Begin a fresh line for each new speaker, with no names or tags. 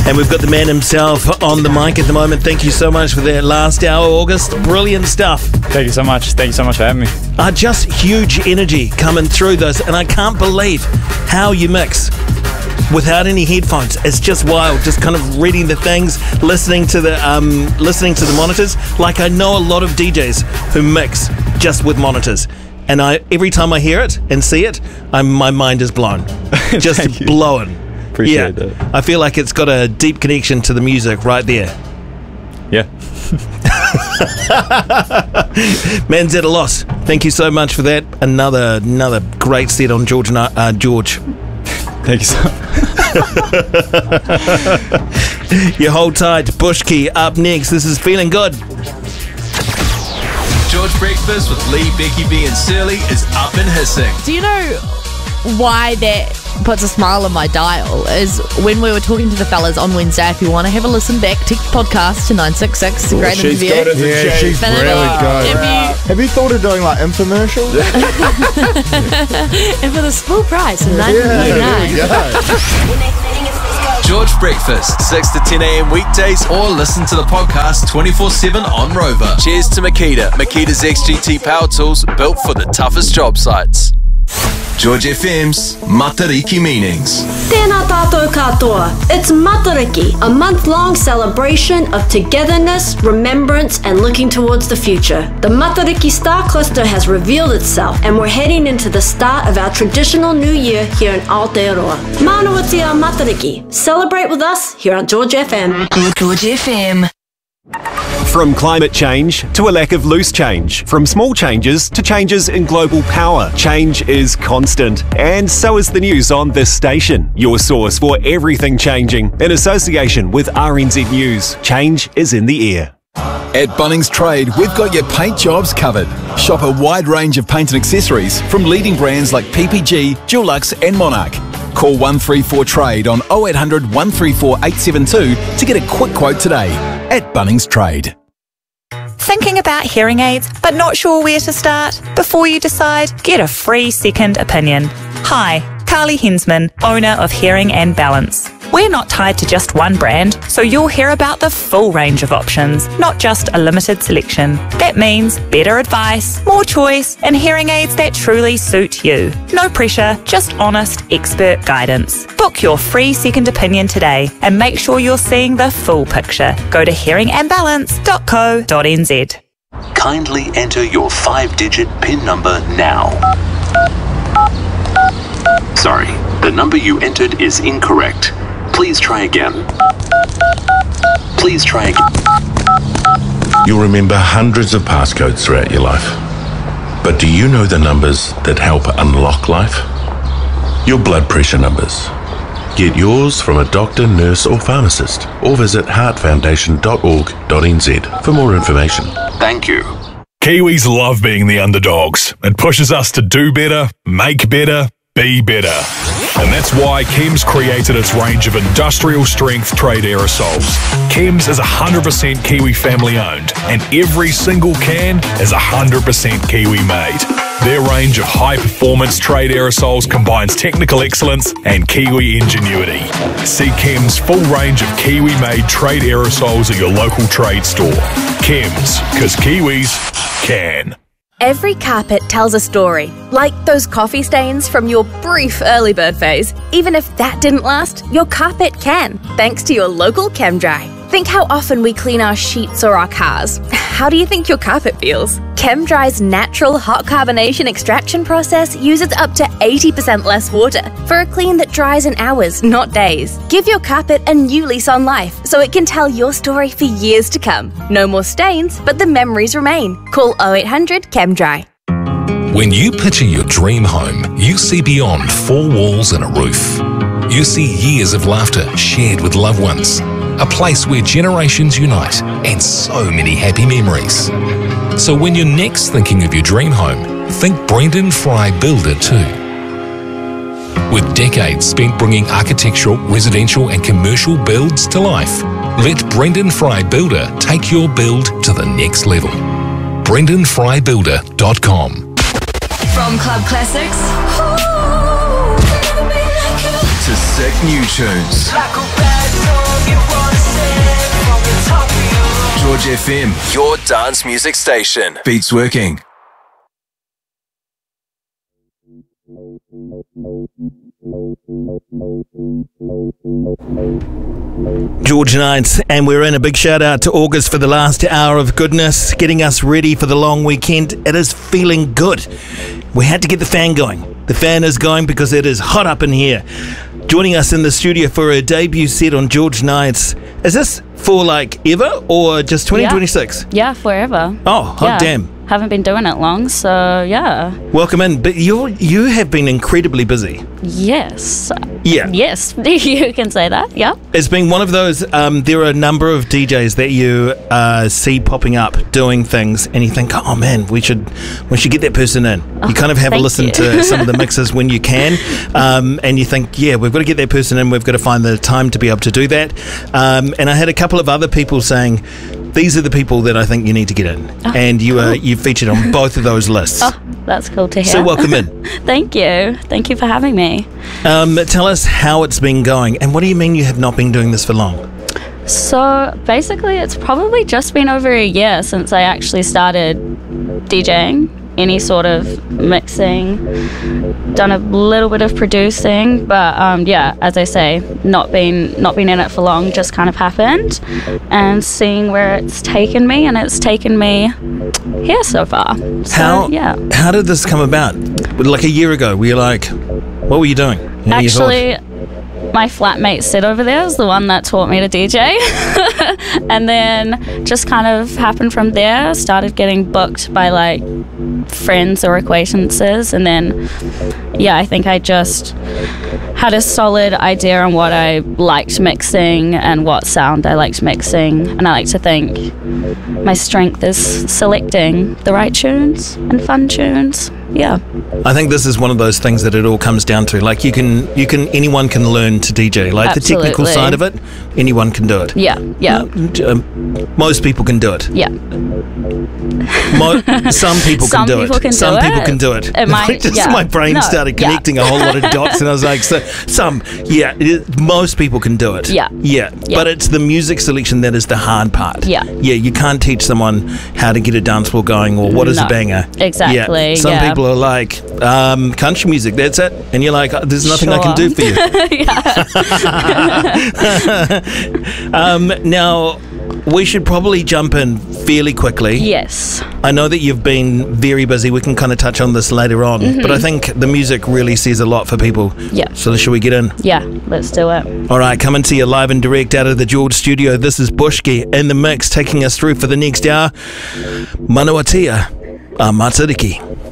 And we've got the man himself on the mic at the moment. Thank you so much for that last hour, August. Brilliant stuff.
Thank you so much. Thank you so much for having me.
Just huge energy coming through those, and I can't believe how you mix without any headphones. It's just wild, just kind of reading the things, listening to the monitors. Like, I know a lot of DJs who mix just with monitors, and every time I hear it and see it, my mind is blown. Just blown.
Appreciate that.
I feel like it's got a deep connection to the music right there.
Yeah.
Man's at a loss. Thank you so much for that. Another great set on George. George.
Thank you so much.
You hold tight. Bushkey up next. This is Feeling Good.
George Breakfast with Lee, Becky B and Surly is up and hissing.
Do you know why that puts a smile on my dial? Is when we were talking to the fellas on Wednesday. If you want to have a listen back, take the podcast to 966. A great interview.
Yeah, she's really good. Have you thought of doing like infomercials?
And for the small price of $9.99.
George Breakfast, 6 to 10 a.m. weekdays, or listen to the podcast 24/7 on Rover. Cheers to Makita. Makita's XGT power tools built for the toughest job sites. George FM's Matariki Meanings.
Tēnā tātou katoa. It's Matariki, a month-long celebration of togetherness, remembrance, and looking towards the future. The Matariki star cluster has revealed itself, and we're heading into the start of our traditional new year here in Aotearoa. Manawatia Matariki. Celebrate with us here on George FM.
George FM.
From climate change to a lack of loose change, from small changes to changes in global power, change is constant. And so is the news on this station, your source for everything changing. In association with RNZ News, change is in the air.
At Bunnings Trade, we've got your paint jobs covered. Shop a wide range of paint and accessories from leading brands like PPG, Dulux and Monarch. Call 134 Trade on 0800 134 872 to get a quick quote today at Bunnings Trade.
Thinking about hearing aids but not sure where to start? Before you decide, get a free second opinion. Hi, Carly Hensman, owner of Hearing and Balance. We're not tied to just one brand, so you'll hear about the full range of options, not just a limited selection. That means better advice, more choice, and hearing aids that truly suit you. No pressure, just honest, expert guidance. Book your free second opinion today and make sure you're seeing the full picture. Go to hearingandbalance.co.nz.
Kindly enter your 5-digit PIN number now. Sorry, the number you entered is incorrect. Please try again. Please try again.
You'll remember hundreds of passcodes throughout your life. But do you know the numbers that help unlock life? Your blood pressure numbers. Get yours from a doctor, nurse or pharmacist, or visit heartfoundation.org.nz for more information.
Thank you.
Kiwis love being the underdogs. It pushes us to do better, make better, be better. And that's why Chems created its range of industrial strength trade aerosols. Chems is 100% Kiwi family owned, and every single can is 100% Kiwi made. Their range of high performance trade aerosols combines technical excellence and Kiwi ingenuity. See Chems' full range of Kiwi made trade aerosols at your local trade store. Chems, because Kiwis can.
Every carpet tells a story, like those coffee stains from your brief early bird phase. Even if that didn't last, your carpet can, thanks to your local ChemDry. Think how often we clean our sheets or our cars. How do you think your carpet feels? ChemDry's natural hot carbonation extraction process uses up to 80% less water for a clean that dries in hours, not days. Give your carpet a new lease on life so it can tell your story for years to come. No more stains, but the memories remain. Call 0800 ChemDry.
When you picture your dream home, you see beyond 4 walls and a roof. You see years of laughter shared with loved ones. A place where generations unite and so many happy memories. So when you're next thinking of your dream home, think Brendan Fry Builder too. With decades spent bringing architectural, residential and commercial builds to life, let Brendan Fry Builder take your build to the next level. BrendanFryBuilder.com.
From Club Classics
to sick new tunes. George FM, your dance music station. Beats working.
George Nights, and we're in. A big shout out to August for the last hour of goodness, getting us ready for the long weekend. It is feeling good. We had to get the fan going. The fan is going because it is hot up in here. Joining us in the studio for a debut set on George Nights. Is this for like ever or just 2026?
Yeah, forever.
Oh, hot damn.
Haven't been doing it long, so yeah.
Welcome in. But you have been incredibly busy.
Yes.
Yeah.
Yes, you can say that, yeah.
It's been one of those, there are a number of DJs that you see popping up doing things and you think, oh man, we should get that person in. You kind of have a listen to some of the mixes when you can, and you think, yeah, we've got to get that person in, we've got to find the time to be able to do that. And I had a couple of other people saying, these are the people that I think you need to get in. And you featured on both of those lists.
Oh, that's cool to hear.
So welcome in.
Thank you. Thank you for having me.
Tell us how it's been going, and what do you mean you have not been doing this for long?
So basically it's probably just been over a year since I actually started DJing, any sort of mixing, done a little bit of producing, but yeah, as I say, not been in it for long, just kind of happened, and seeing where it's taken me, and it's taken me here so far. So,
how did this come about? Like a year ago, were you like, what were you doing?
Actually, my flatmate Sid over there is the one that taught me to DJ. And then just kind of happened from there. Started getting booked by like friends or acquaintances, and then I think I just had a solid idea on what I liked mixing and what sound I liked mixing, and I like to think my strength is selecting the right tunes and fun tunes. Yeah,
I think this is one of those things that it all comes down to. Like anyone can learn to DJ. Like
Absolutely.
The technical side of it, anyone can do it.
Yeah.
Most people can do it.
Yeah.
Some people can do it. Some people can do it. My brain started connecting a whole lot of dots, and I was like, most people can do it.
Yeah.
But it's the music selection that is the hard part.
Yeah.
You can't teach someone how to get a dance floor going or what is a banger.
Exactly.
Yeah. Some people are like, country music, that's it. And you're like, there's nothing I can do for you. Now, we should probably jump in fairly quickly.
Yes.
I know that you've been very busy. We can kind of touch on this later on. But I think the music really says a lot for people.
Yeah.
So should we get in?
Yeah, let's do it.
All right, coming to you live and direct out of the George studio. This is Bushki in the mix, taking us through for the next hour. Manuatia Matariki.